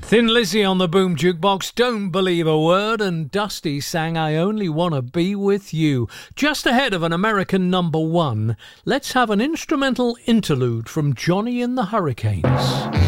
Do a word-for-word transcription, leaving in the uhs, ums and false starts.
Thin Lizzy on the Boom Jukebox, Don't Believe a Word, and Dusty sang I Only Wanna Be With You. Just ahead of an American number one, let's have an instrumental interlude from Johnny and the Hurricanes.